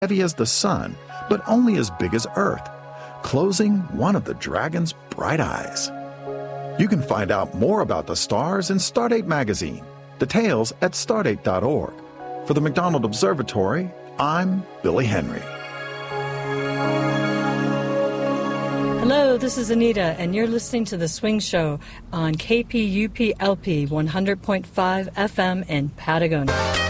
heavy as the sun, but only as big as Earth, closing one of the dragon's bright eyes. You can find out more about the stars in Stardate magazine. Details at stardate.org. For the McDonald Observatory, I'm Billy Henry. Hello, this is Anita, and you're listening to The Swing Show on KPUP-LP 100.5 FM in Patagonia.